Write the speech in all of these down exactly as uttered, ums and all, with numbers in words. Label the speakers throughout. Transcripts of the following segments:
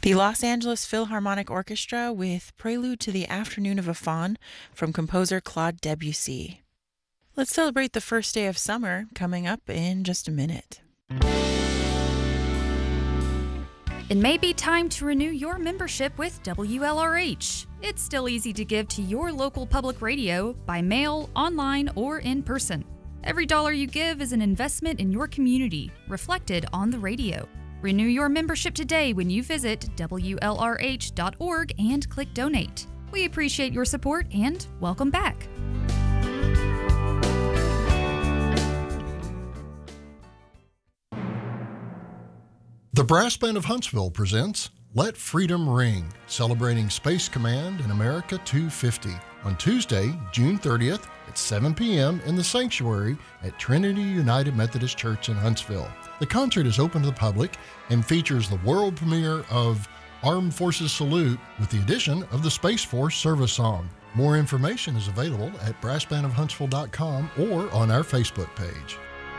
Speaker 1: The Los Angeles Philharmonic Orchestra with Prelude to the Afternoon of a Faun from composer Claude Debussy. Let's celebrate the first day of summer coming up in just a minute.
Speaker 2: It may be time to renew your membership with W L R H. It's still easy to give to your local public radio by mail, online, or in person. Every dollar you give is an investment in your community, reflected on the radio. Renew your membership today when you visit W L R H dot org and click Donate. We appreciate your support and welcome back.
Speaker 3: The Brass Band of Huntsville presents Let Freedom Ring, celebrating Space Command in America two fifty on Tuesday, June thirtieth at seven p.m. in the sanctuary at Trinity United Methodist Church in Huntsville. The concert is open to the public and features the world premiere of Armed Forces Salute with the addition of the Space Force Service Song. More information is available at brass band of huntsville dot com or on our Facebook page.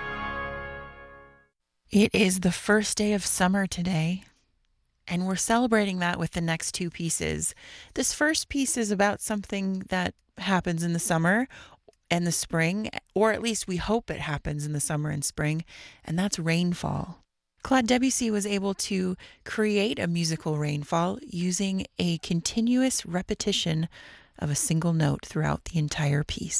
Speaker 1: It is the first day of summer today, and we're celebrating that with the next two pieces. This first piece is about something that happens in the summer and the spring, or at least we hope it happens in the summer and spring, and that's rainfall. Claude Debussy was able to create a musical rainfall using a continuous repetition of a single note throughout the entire piece.